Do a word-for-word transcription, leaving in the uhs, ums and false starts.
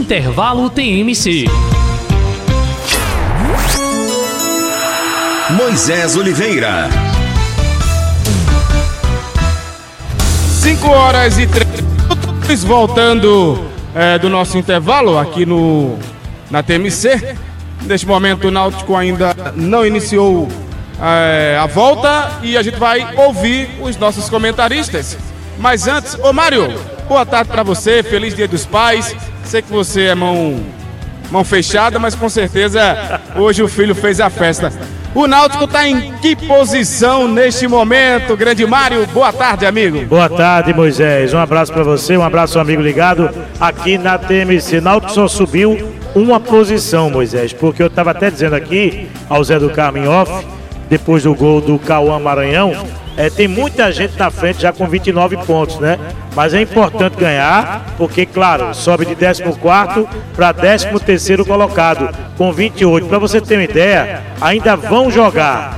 Intervalo T M C. Moisés Oliveira. cinco horas e três minutos, voltando é, do nosso intervalo aqui no, na T M C. Neste momento o Náutico ainda não iniciou é, a volta e a gente vai ouvir os nossos comentaristas. Mas antes, ô Mário, boa tarde para você, feliz Dia dos Pais. Sei que você é mão, mão fechada, mas com certeza hoje o filho fez a festa. O Náutico está em que posição neste momento, grande Mário? Boa tarde, amigo. Boa tarde, Moisés. Um abraço para você, um abraço, amigo ligado aqui na T M C. Náutico só subiu uma posição, Moisés, porque eu estava até dizendo aqui ao Zé do Carmo em off, depois do gol do Cauã Maranhão, é, tem muita gente na frente já com vinte e nove pontos, né? Mas é importante ganhar, porque, claro, sobe de décimo quarto para décimo terceiro colocado, com vinte e oito. Para você ter uma ideia, ainda vão jogar